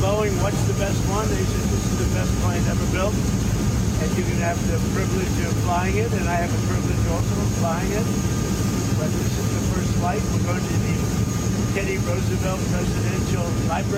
Boeing, what's the best one? They said, this is the best plane ever built. And you can have the privilege of flying it, and I have the privilege also of flying it. But this is the first flight. We're going to the Teddy Roosevelt Presidential Library.